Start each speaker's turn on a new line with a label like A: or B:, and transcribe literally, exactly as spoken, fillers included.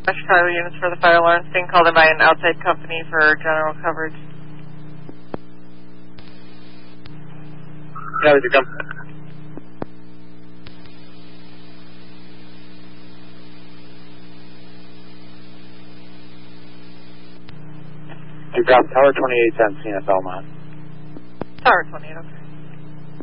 A: Chicago units for the fire alarms being called in by an outside company for general coverage.
B: Yeah, would you come? You dropped Tower twenty-eight ten, C N F Belmont.
A: Tower twenty-eight, okay.